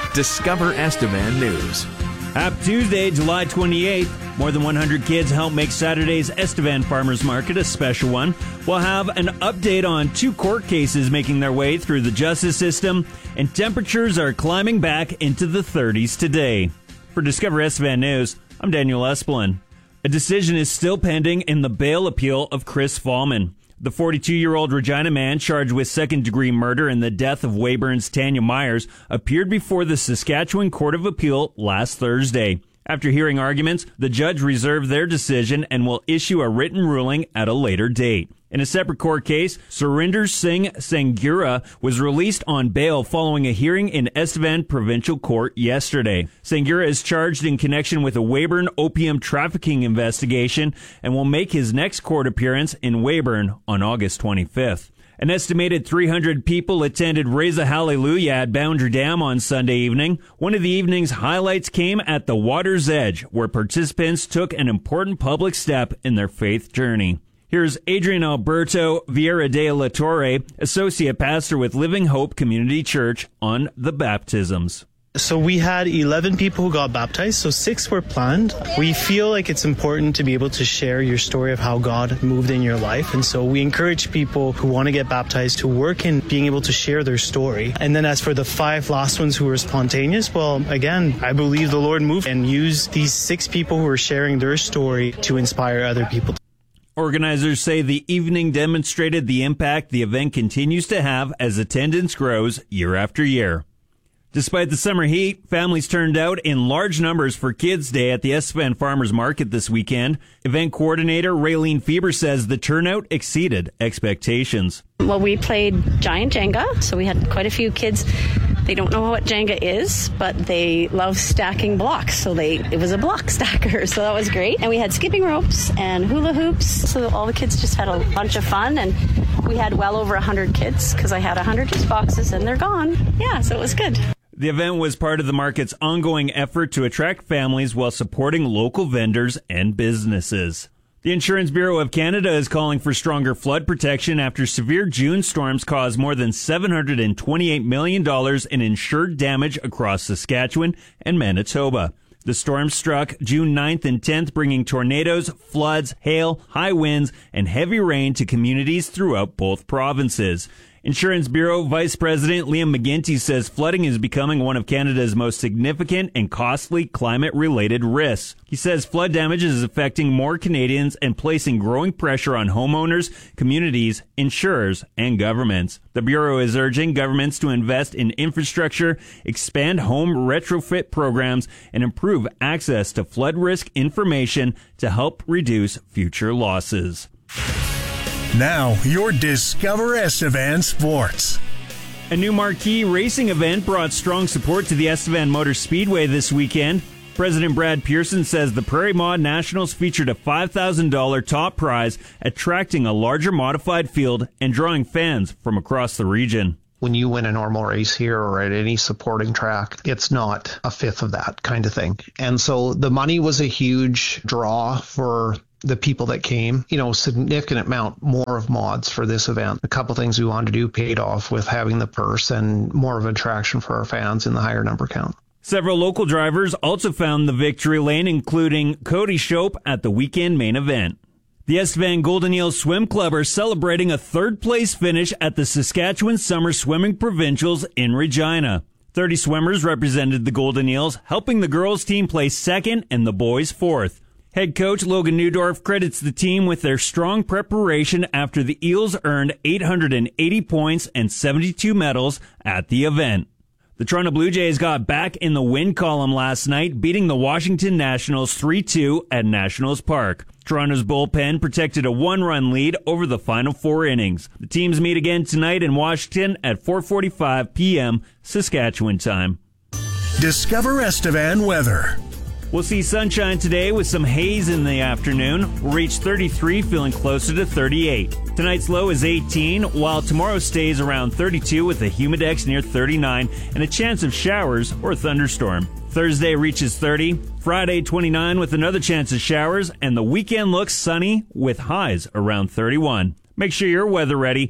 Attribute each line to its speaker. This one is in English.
Speaker 1: Discover Estevan News.
Speaker 2: Happy Tuesday, July 28th. More than 100 kids helped make Saturday's Estevan Farmers Market a special one. We'll have an update on 2 court cases making their way through the justice system, and temperatures are climbing back into the 30s today. For Discover Estevan News, I'm Daniel Esplin. A decision is still pending in the bail appeal of Chris Fallman. The 42-year-old Regina man charged with second-degree murder in the death of Weyburn's Tanya Myers appeared before the Saskatchewan Court of Appeal last Thursday. After hearing arguments, the judge reserved their decision and will issue a written ruling at a later date. In a separate court case, Surinder Singh Sangura was released on bail following a hearing in Estevan Provincial Court yesterday. Sangura is charged in connection with a Weyburn opium trafficking investigation and will make his next court appearance in Weyburn on August 25th. An estimated 300 people attended Raise a Hallelujah at Boundary Dam on Sunday evening. One of the evening's highlights came at the Water's Edge, where participants took an important public step in their faith journey. Here's Adrian Alberto Vieira de la Torre, Associate Pastor with Living Hope Community Church, on the baptisms.
Speaker 3: So we had 11 people who got baptized, so 6 were planned. We feel like it's important to be able to share your story of how God moved in your life, and so we encourage people who want to get baptized to work in being able to share their story. And then as for the 5 last ones who were spontaneous, well, again, I believe the Lord moved and used these 6 people who were sharing their story to inspire other people.
Speaker 2: Organizers say the evening demonstrated the impact the event continues to have as attendance grows year after year. Despite the summer heat, families turned out in large numbers for Kids' Day at the Estevan Farmers Market this weekend. Event coordinator Raylene Fieber says the turnout exceeded expectations.
Speaker 4: Well, we played giant Jenga, so we had quite a few kids. They don't know what Jenga is, but they love stacking blocks, so it was a block stacker, so that was great. And we had skipping ropes and hula hoops, so all the kids just had a bunch of fun, and we had well over 100 kids, because I had 100 juice boxes, and they're gone. Yeah, so it was good.
Speaker 2: The event was part of the market's ongoing effort to attract families while supporting local vendors and businesses. The Insurance Bureau of Canada is calling for stronger flood protection after severe June storms caused more than $728 million in insured damage across Saskatchewan and Manitoba. The storm struck June 9th and 10th, bringing tornadoes, floods, hail, high winds, and heavy rain to communities throughout both provinces. Insurance Bureau Vice President Liam McGinty says flooding is becoming one of Canada's most significant and costly climate-related risks. He says flood damage is affecting more Canadians and placing growing pressure on homeowners, communities, insurers, and governments. The Bureau is urging governments to invest in infrastructure, expand home retrofit programs, and improve access to flood risk information to help reduce future losses.
Speaker 5: Now, your Discover Estevan Sports.
Speaker 2: A new marquee racing event brought strong support to the Estevan Motor Speedway this weekend. President Brad Pearson says the Prairie Mod Nationals featured a $5,000 top prize, attracting a larger modified field and drawing fans from across the region.
Speaker 6: When you win a normal race here or at any supporting track, it's not a fifth of that kind of thing. And so the money was a huge draw for the people that came. Significant amount more of mods for this event. A couple things we wanted to do paid off with having the purse and more of an attraction for our fans in the higher number count.
Speaker 2: Several local drivers also found the victory lane, including Cody Shope at the weekend main event. The Estevan Golden Eels Swim Club are celebrating a third-place finish at the Saskatchewan Summer Swimming Provincials in Regina. 30 swimmers represented the Golden Eels, helping the girls' team place second and the boys' fourth. Head coach Logan Neudorf credits the team with their strong preparation after the Eels earned 880 points and 72 medals at the event. The Toronto Blue Jays got back in the win column last night, beating the Washington Nationals 3-2 at Nationals Park. Toronto's bullpen protected a 1-run lead over the final 4 innings. The teams meet again tonight in Washington at 4:45 p.m. Saskatchewan time.
Speaker 5: Discover Estevan weather.
Speaker 2: We'll see sunshine today with some haze in the afternoon. We'll reach 33, feeling closer to 38. Tonight's low is 18, while tomorrow stays around 32 with a humidex near 39 and a chance of showers or thunderstorm. Thursday reaches 30, Friday 29 with another chance of showers, and the weekend looks sunny with highs around 31. Make sure you're weather ready